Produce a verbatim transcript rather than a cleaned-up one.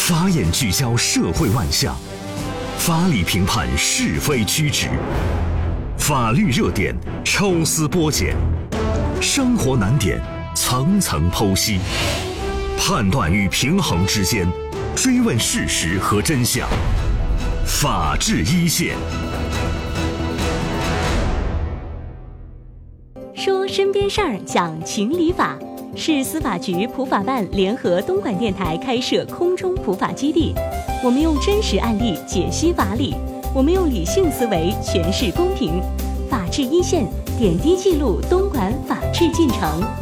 法眼聚焦社会万象，法理评判是非曲直，法律热点抽丝剥茧，生活难点层层剖析，判断与平衡之间，追问事实和真相。法治一线， 说身边事儿，讲情理法，市司法局普法办联合东莞电台开设空中普法基地。我们用真实案例解析法理，我们用理性思维诠释公平。法治一线，点滴记录东莞法治进程。